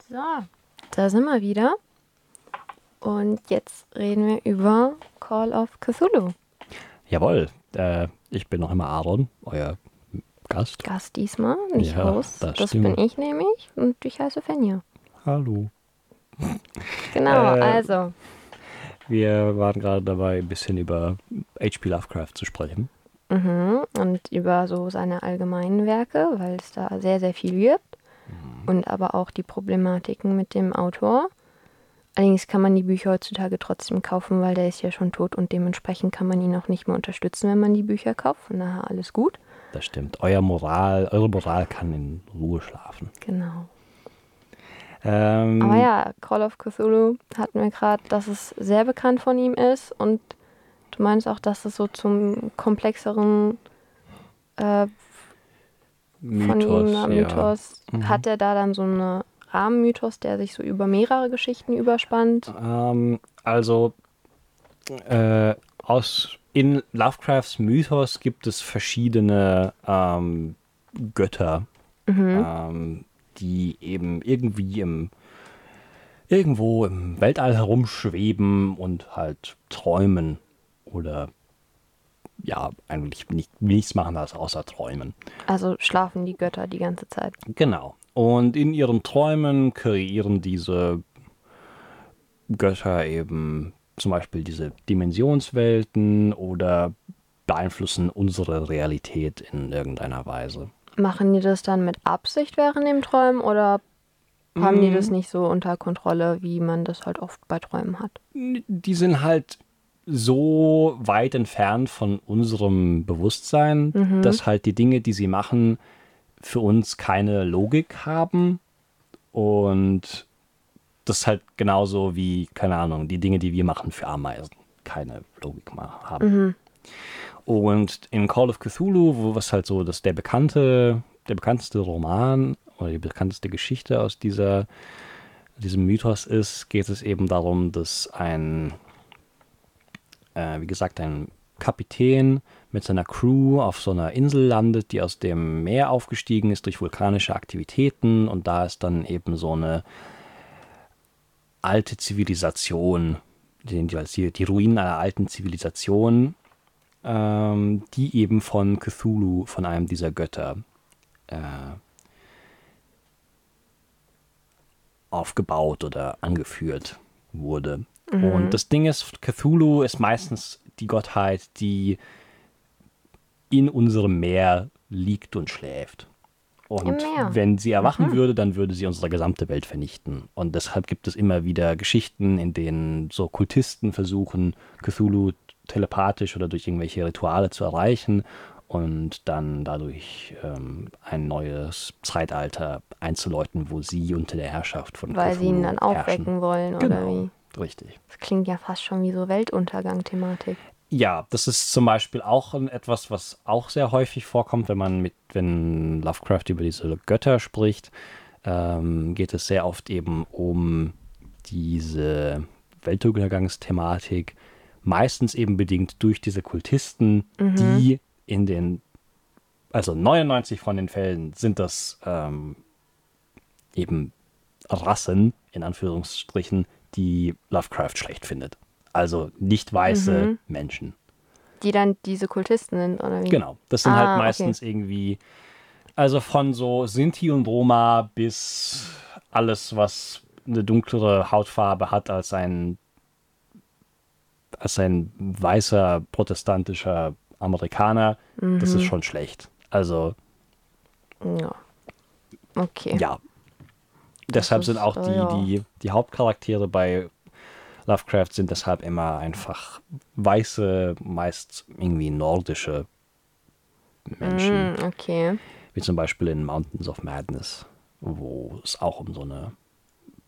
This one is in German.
So, da sind wir wieder. Und jetzt reden wir über Call of Cthulhu. Jawohl, ich bin noch immer Aaron, euer Gast. Gast diesmal, nicht Ja, Host. Das stimmt. bin ich nämlich und ich heiße Fenja. Hallo. Genau, Äh, also. Wir waren gerade dabei, ein bisschen über H.P. Lovecraft zu sprechen. Und über so seine allgemeinen Werke, weil es da sehr, sehr viel gibt. Und aber auch die Problematiken mit dem Autor. Allerdings kann man die Bücher heutzutage trotzdem kaufen, weil der ist ja schon tot und dementsprechend kann man ihn auch nicht mehr unterstützen, wenn man die Bücher kauft. Von daher alles gut. Das stimmt. Eure Moral kann in Ruhe schlafen. Genau. Ähm, Aber ja, Call of Cthulhu hatten wir gerade, dass es sehr bekannt von ihm ist und du meinst auch, dass es so zum komplexeren von ihm Mythos, ja. Mythos. Hat er da dann so einen Rahmenmythos, der sich so über mehrere Geschichten überspannt? Also, in Lovecrafts Mythos gibt es verschiedene Götter, die eben irgendwo im Weltall herumschweben und halt träumen oder ja, eigentlich nichts machen als außer träumen. Also schlafen die Götter die ganze Zeit. Genau. Und in ihren Träumen kreieren diese Götter eben zum Beispiel diese Dimensionswelten oder beeinflussen unsere Realität in irgendeiner Weise. Machen die das dann mit Absicht während dem Träumen oder haben die das nicht so unter Kontrolle, wie man das halt oft bei Träumen hat? Die sind halt so weit entfernt von unserem Bewusstsein, dass halt die Dinge, die sie machen, für uns keine Logik haben. Und das ist halt genauso wie, keine Ahnung, die Dinge, die wir machen für Ameisen, keine Logik mehr haben. Und in Call of Cthulhu, was halt so der bekannteste Roman oder die bekannteste Geschichte aus diesem Mythos ist, geht es eben darum, dass wie gesagt, ein Kapitän mit seiner Crew auf so einer Insel landet, die aus dem Meer aufgestiegen ist durch vulkanische Aktivitäten, und da ist dann eben so eine alte Zivilisation, die Ruinen einer alten Zivilisation, die eben von Cthulhu, von einem dieser Götter, aufgebaut oder angeführt wurde. Und das Ding ist, Cthulhu ist meistens die Gottheit, die in unserem Meer liegt und schläft. Und Im Meer. wenn sie erwachen würde, dann würde sie unsere gesamte Welt vernichten. Und deshalb gibt es immer wieder Geschichten, in denen so Kultisten versuchen, Cthulhu telepathisch oder durch irgendwelche Rituale zu erreichen und dann dadurch ein neues Zeitalter einzuläuten, wo sie unter der Herrschaft von Weil sie ihn Cthulhu dann aufwecken herrschen. wollen, oder Genau, wie? richtig. Das klingt ja fast schon wie so Weltuntergang-Thematik. Ja, das ist zum Beispiel auch etwas, was auch sehr häufig vorkommt, wenn Lovecraft über diese Götter spricht, geht es sehr oft eben um diese Weltuntergangsthematik, meistens eben bedingt durch diese Kultisten, die also 99 von den Fällen sind das eben Rassen, in Anführungsstrichen, die Lovecraft schlecht findet. Also nicht weiße Menschen. Die dann diese Kultisten sind, oder wie? Genau, das sind halt Okay. meistens irgendwie, also von so Sinti und Roma bis alles, was eine dunklere Hautfarbe hat als ein weißer protestantischer Amerikaner, das ist schon schlecht. Also Ja. Okay. ja, deshalb Das sind ist, auch ja. die Hauptcharaktere bei Lovecraft sind deshalb immer einfach weiße, meist irgendwie nordische Menschen. Okay. Wie zum Beispiel in Mountains of Madness, wo es auch um so eine